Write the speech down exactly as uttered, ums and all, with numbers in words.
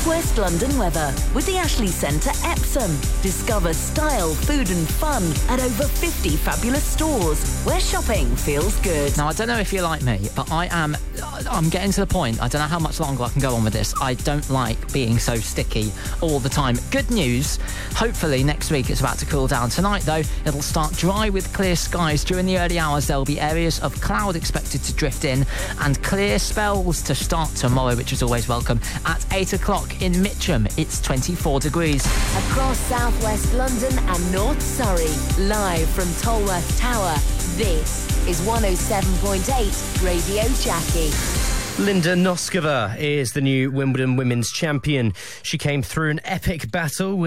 South West London weather with the Ashley Centre Epsom. Discover style, food and fun at over fifty fabulous stores where shopping feels good. Now, I don't know if you're like me, but I am... I'm getting to the point. I don't know how much longer I can go on with this. I don't like being so sticky all the time. Good news. Hopefully next week it's about to cool down. Tonight, though, it'll start dry with clear skies. During the early hours, there'll be areas of cloud expected to drift in and clear spells to start tomorrow, which is always welcome. At eight o'clock in Mitcham, it's twenty-four degrees. Across South West London and North Surrey, live from Tolworth Tower, this is one oh seven point eight Radio Jackie. Linda Noskova is the new Wimbledon women's champion. She came through an epic battle with